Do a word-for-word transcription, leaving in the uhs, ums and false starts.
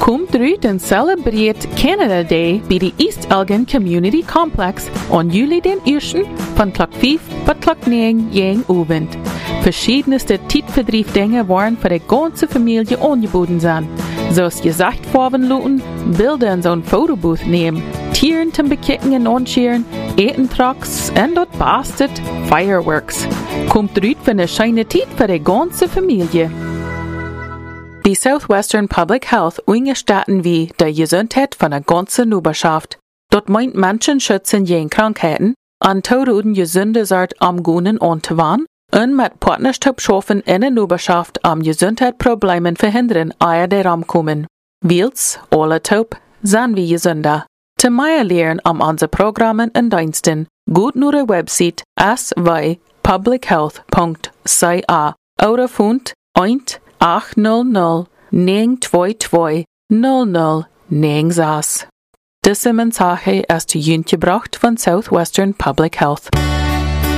Komt eruit en celebreert Canada Day bij de East Elgin Community Complex on juli den eersten van klok vijf tot klok negen jeng avond. Verschiedenste tijdverdriefdingen worden voor de ganze Familie angeboten zijn. Zoals gezacht vormen Bilder in zo'n fotobooth nemen, Tieren zum bekicken en aanscheren, Etentrucks en dat bastet fireworks. Komt eruit van de schöne tijd voor de ganze Familie. Die Southwestern Public Health unterstützen wie die Gesundheit von der ganzen Nachbarschaft. Dort meint Menschen schützen gegen Krankheiten, an Toten gesunde Sort am Gunen anzuwenden und mit Partnerschaft schaffen in der Nachbarschaft am Gesundheitsproblemen verhindern, ehe der Raum kommen. Wils, alle taub, sind wir gesünder. Zu mehr lernen am unsere Programmen und Diensten, gut nur der Website s w public health punkt c a oder fund eins acht null null neun zwei zwei null null neun sechs. Diese Mensage ist zu Ihnen gebracht von Southwestern Public Health.